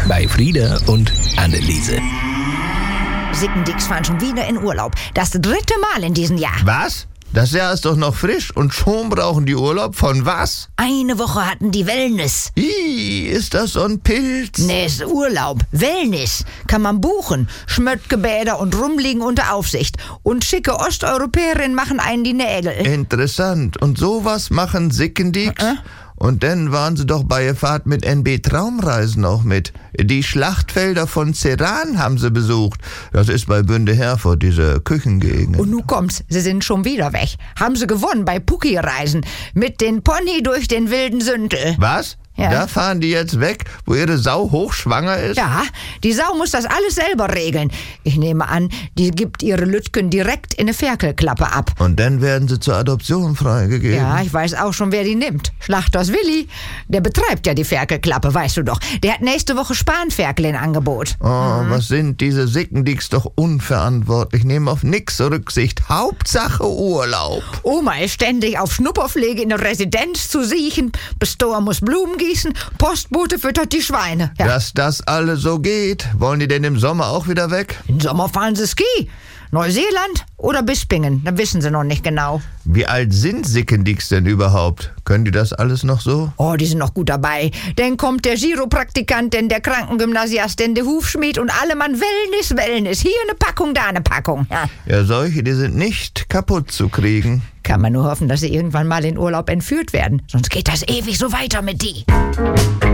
bei Frieda und Anneliese. Sickendicks fahren schon wieder in Urlaub. Das 3. Mal in diesem Jahr. Was? Das Jahr ist doch noch frisch und schon brauchen die Urlaub von was? Eine Woche hatten die Wellness. Ih, ist das so ein Pilz? Nee, ist Urlaub. Wellness. Kann man buchen. Schmöttgebäder und rumliegen unter Aufsicht. Und schicke Osteuropäerinnen machen einen die Nägel. Interessant. Und sowas machen Sickendicks? Und dann waren sie doch bei der Fahrt mit NB Traumreisen auch mit. Die Schlachtfelder von Seran haben sie besucht. Das ist bei Bünde Herford, diese Küchengegend. Und nun kommt's, sie sind schon wieder weg. Haben sie gewonnen bei Pucki-Reisen. Mit den Pony durch den wilden Sündel. Was? Ja. Da fahren die jetzt weg, wo ihre Sau hochschwanger ist? Ja, die Sau muss das alles selber regeln. Ich nehme an, die gibt ihre Lütken direkt in eine Ferkelklappe ab. Und dann werden sie zur Adoption freigegeben. Ja, ich weiß auch schon, wer die nimmt. Schlachters Willi. Der betreibt ja die Ferkelklappe, weißt du doch. Der hat nächste Woche Spanferkel in Angebot. Oh, was sind diese Sickendicks doch unverantwortlich. Nehmen auf nix Rücksicht. Hauptsache Urlaub. Oma ist ständig auf Schnupperpflege in der Residenz zu siechen. Bestor muss Blumen gießen. Postbote füttert die Schweine. Ja. Dass das alle so geht. Wollen die denn im Sommer auch wieder weg? Im Sommer fahren sie Ski. Neuseeland oder Bispingen, da wissen sie noch nicht genau. Wie alt sind Sickendicks denn überhaupt? Können die das alles noch so? Oh, die sind noch gut dabei. Dann kommt der Chiropraktikant, denn der Krankengymnasiast, denn der Hufschmied und alle Mann Wellness. Hier eine Packung, da eine Packung. Ja. Ja, solche, die sind nicht kaputt zu kriegen. Kann man nur hoffen, dass sie irgendwann mal in Urlaub entführt werden. Sonst geht das ewig so weiter mit die.